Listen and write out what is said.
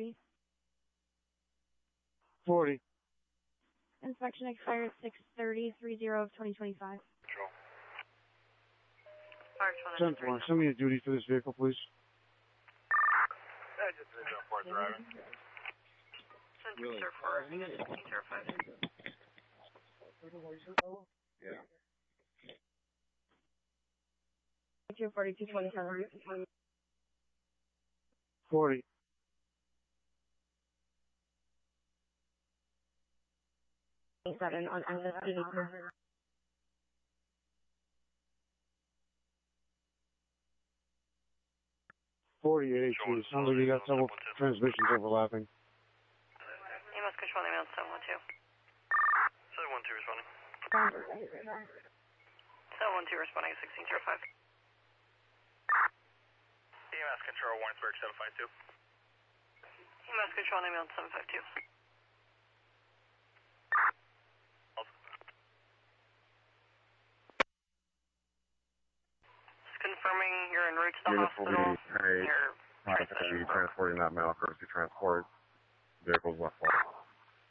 40. Inspection expired 6/30/30 of 2025. Control. 10-4. Send me a duty for this vehicle, please. I just did that for driving. Really? 1605. Yeah. 4227. 40. On the 48. Sounds like you got several transmissions overlapping. EMS control email 712. 712 responding. 712 responding 1605. EMS control Warrensburg 752. EMS control email 752. Confirming you're en route to the hospital. Transporting that male courtesy transport. Vehicles left.